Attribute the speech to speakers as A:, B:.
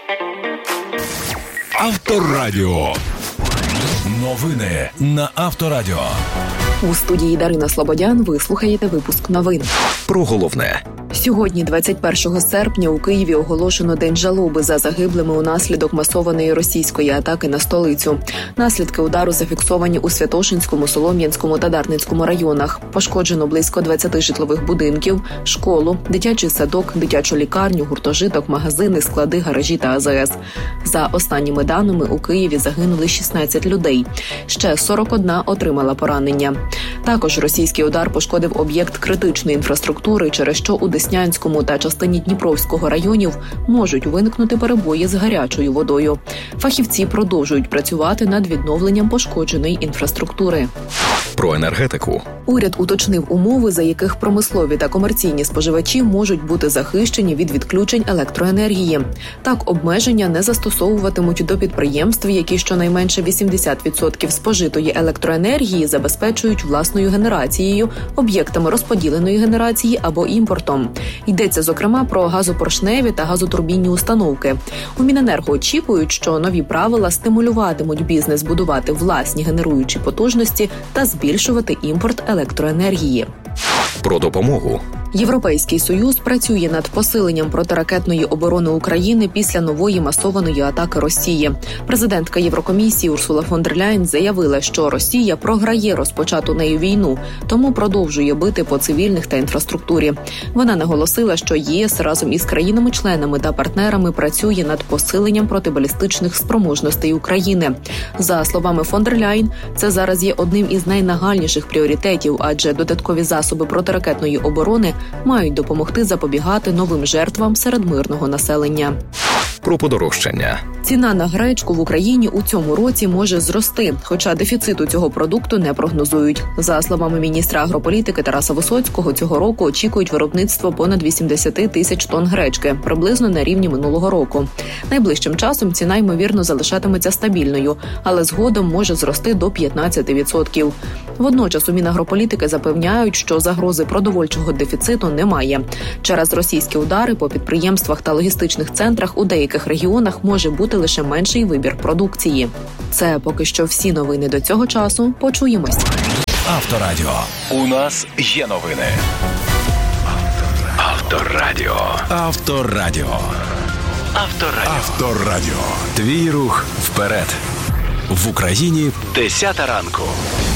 A: Авторадіо. Новини на Авторадіо.
B: У студії Дарина Слободян ви слухаєте випуск новин.
A: Про головне.
B: Сьогодні, 21 серпня, у Києві оголошено День жалоби за загиблими унаслідок масованої російської атаки на столицю. Наслідки удару зафіксовані у Святошинському, Солом'янському та Дарницькому районах. Пошкоджено близько 20 житлових будинків, школу, дитячий садок, дитячу лікарню, гуртожиток, магазини, склади, гаражі та АЗС. За останніми даними, у Києві загинули 16 людей. Ще 41 отримала поранення. Також російський удар пошкодив об'єкт критичної інфраструктури, через що у Деснянському та частині Дніпровського районів можуть виникнути перебої з гарячою водою. Фахівці продовжують працювати над відновленням пошкодженої інфраструктури.
A: Про енергетику.
B: Уряд уточнив умови, за яких промислові та комерційні споживачі можуть бути захищені від відключень електроенергії. Так, обмеження не застосовуватимуть до підприємств, які щонайменше 80% спожитої електроенергії забезпечують власною генерацією, об'єктами розподіленої генерації або імпортом. Йдеться, зокрема, про газопоршневі та газотурбінні установки. У Міненерго очікують, що нові правила стимулюватимуть бізнес будувати власні генеруючі потужності та збільшувати імпорт електроенергії.
A: Про допомогу.
B: Європейський Союз працює над посиленням протиракетної оборони України після нової масованої атаки Росії. Президентка Єврокомісії Урсула фон дер Ляєн заявила, що Росія програє розпочату нею війну, тому продовжує бити по цивільних та інфраструктурі. Вона наголосила, що ЄС разом із країнами-членами та партнерами працює над посиленням протибалістичних спроможностей України. За словами фон дер Ляєн, це зараз є одним із найнагальніших пріоритетів, адже додаткові засоби протиракетної оборони мають допомогти запобігати новим жертвам серед мирного населення.
A: Про подорожчання.
B: Ціна на гречку в Україні у цьому році може зрости, хоча дефіциту цього продукту не прогнозують. За словами міністра агрополітики Тараса Висоцького, цього року очікують виробництво понад 80 тисяч тонн гречки, приблизно на рівні минулого року. Найближчим часом ціна, ймовірно, залишатиметься стабільною, але згодом може зрости до 15%. Водночас у Мінагрополітики запевняють, що загрози продовольчого дефіциту немає. Через російські удари по підприємствах та логістичних центрах у деяких регіонах може бути лише менший вибір продукції. Це поки що всі новини до цього часу. Почуємось.
A: Авторадіо. У нас є новини. Авторадіо. Авторадіо. Авторадіо. Авторадіо. Твій рух вперед. В Україні 10 ранку.